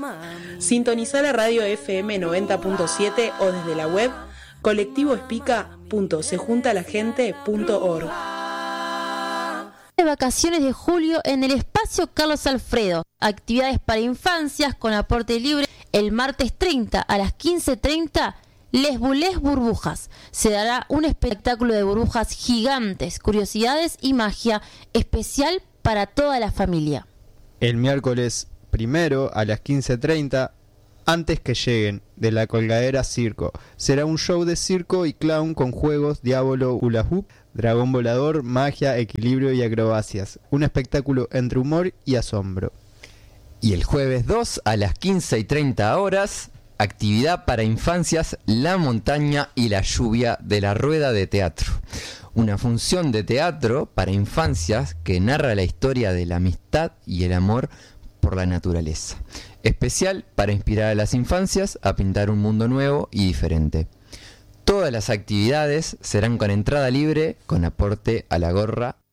Sintoniza la radio FM 90.7 o desde la web colectivoespica.sejuntalagente.org. De vacaciones de julio en el espacio Carlos Alfredo. Actividades para infancias con aporte libre. El martes 30 a las 15:30, Les Boulets Burbujas. Se dará un espectáculo de burbujas gigantes, curiosidades y magia especial para toda la familia. El miércoles 1 a las 15:30, Antes que lleguen, de la Colgadera Circo. Será un show de circo y clown con juegos, diablo, hula hoop, dragón volador, magia, equilibrio y acrobacias. Un espectáculo entre humor y asombro. Y el jueves 2 a las 15:30, actividad para infancias, La montaña y la lluvia de la rueda de teatro. Una función de teatro para infancias que narra la historia de la amistad y el amor por la naturaleza. Especial para inspirar a las infancias a pintar un mundo nuevo y diferente. Todas las actividades serán con entrada libre, con aporte a la gorra